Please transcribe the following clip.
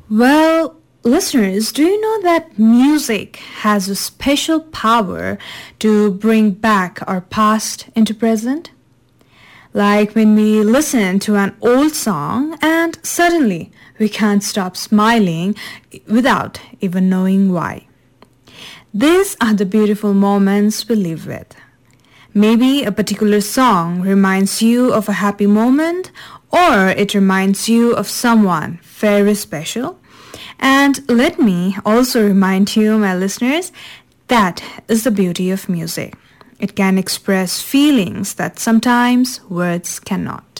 Well, listeners, do you know that music has a special power to bring back our past into present? Like when we listen to an old song and suddenly we can't stop smiling without even knowing why. These are the beautiful moments we live with. Maybe a particular song reminds you of a happy moment, or it reminds you of someone very special. And let me also remind you, my listeners, that is the beauty of music. It can express feelings that sometimes words cannot.